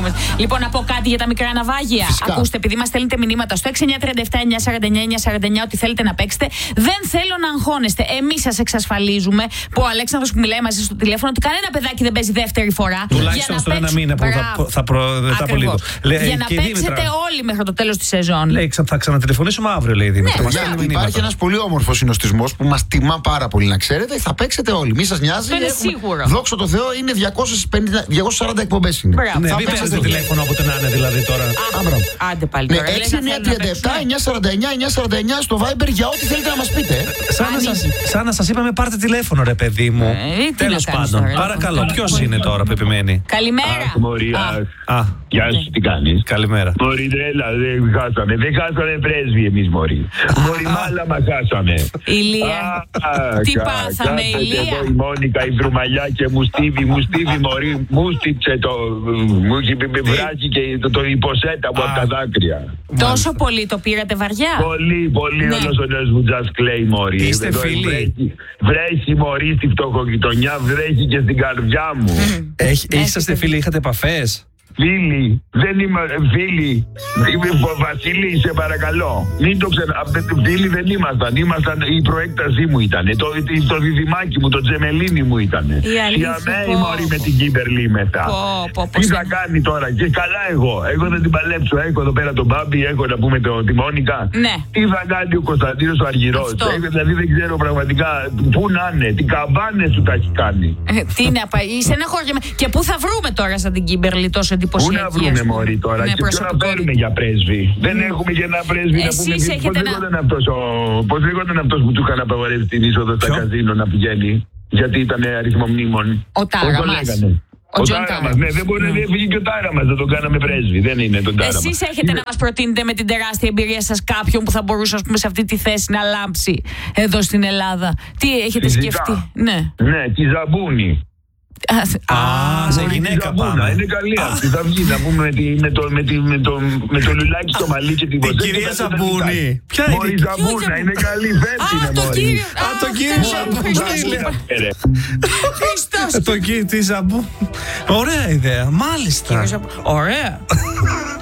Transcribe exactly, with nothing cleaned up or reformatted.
Λοιπόν, να πω κάτι για τα μικρά ναυάγια. Φυσικά. Ακούστε, επειδή μας στέλνετε μηνύματα στο έξι εννιά τρία επτά εννιά σαράντα εννιά εννιά σαράντα εννιά ότι θέλετε να παίξετε, δεν θέλω να αγχώνεστε. Εμείς σας εξασφαλίζουμε που ο Αλέξανδρος που μιλάει μαζί στο τηλέφωνο ότι κανένα παιδάκι δεν παίζει δεύτερη φορά. Τουλάχιστον στον ένα μήνα που θα, θα προ... μετά από λίγο. Για να παίξετε όλοι μέχρι το τέλος της σεζόν. Λέει, θα ξανατηλεφωνήσουμε αύριο, λέει η Δήμητρα. Ναι, υπάρχει ένας πολύ όμορφος συνοστισμός που μας τιμά πάρα πολύ, να ξέρετε. Θα παίξετε όλοι. Μη σας νοιάζει. Είναι σίγουρο. Δόξα τω Θεώ, είναι διακόσιες πενήντα, διακόσιες σαράντα εκπομπές είναι. Ναι, μην παίζετε τηλέφωνο από την Άννα δηλαδή τώρα. Άντε πάλι. Ναι, έξι εννιά τρία επτά εννιά σαράντα εννιά εννιά σαράντα εννιά στο Viber για ό,τι θέλετε να μας πείτε. Σαν να σας είπαμε, πάρτε τηλέφωνο, ρε παιδί μου. Τέλος πάντων. Παρακαλώ, ποιος είναι τώρα που επιμένει? Καλημέρα. Γεια σου, τι κάνεις? Καλημέρα. Μωρή τρέλα, δεν χάσαμε. Δεν χάσαμε πρέσβη εμείς, μωρή. Μωρή μάλα μας χάσαμε. Ηλία. Τι πάθαμε, Ηλία? Εδώ η Μόνικα, η Βρουμαλιά και μου στίβει, μου στίβει, μωρή. Μου στίψε το. Μου έχει βράσει και το υποσέτα μου από τα δάκρυα. Τόσο πολύ το πήρατε βαριά? Πολύ, πολύ. Όλος ο νέος μου just κλαίει, μωρή. Είστε φίλοι? Βρέχει, μωρή, στη φτωχογειτονιά, βρέχει και στην καρδιά μου. Είσαστε φίλοι, είχατε επαφές? Φίλοι, δεν είμαστε φίλοι. Βασίλη, σε παρακαλώ. Μην το ξεχνά. Φίλοι δεν ήμασταν. Ήμασταν, η προέκτασή μου ήταν. Το, το διδυμάκι μου, το τζεμελίνι μου ήταν. Σιαμέι μωρή με την Κίμπερλι μετά. Τι θα κάνει τώρα? Και καλά εγώ. Εγώ δεν την παλέψω. Έχω εδώ πέρα τον Μπάμπη, έχω να πούμε το, τη Μόνικα. Ναι. Τι θα κάνει ο Κωνσταντίνος ο Αργυρός? Δηλαδή δεν ξέρω πραγματικά πού να είναι. Τι καμπάνες σου τα έχει κάνει. Τι να πάει, είσαι ένα χώρο. Και πού θα βρούμε τώρα σαν την Κίμπερλι τόσο εντυπωσιακή? Πού να βρούμε, μωρή, τώρα? Ναι, και ποιο να παίρνουμε για πρέσβη? Mm. Δεν έχουμε και ένα πρέσβη να πούμε. Πώς λέγονταν να... αυτός, ο... Πώς λέγονταν αυτός που του είχαν απαγορεύσει την είσοδο στα καζίνο να πηγαίνει? Γιατί ήταν αριθμό μνήμων. Ο Τάραμας. Ο, ο Τάραμας, ναι, δεν μπορεί να διέφυγε και ο Τάραμας, δεν τον κάναμε πρέσβη. Δεν είναι τον Τάραμα. Εσείς έχετε να μας προτείνετε με την τεράστια εμπειρία σας κάποιον που θα μπορούσε, ας πούμε, σε αυτή τη θέση να λάμψει εδώ στην Ελλάδα? Τι έχετε Φυσικά σκεφτεί? Ναι, ναι, τη Ζαμπούνη. Α, σε γυναίκα πάμε. Είναι καλή αυτή. Θα βγει να πούμε με το, με, τη, με, το, με το λουλάκι στο μαλλί και την ποζέτα. Η κυρία Ζαμπούνη. Ποια είναι? Μωρή Ζαμπούνα, είναι καλή. Φεύγει είναι μωρή. Α, το κύριο Ζαμπούνα. Χριστός. Το κύριο Ζαμπούνα. Ωραία ιδέα, μάλιστα. Ωραία.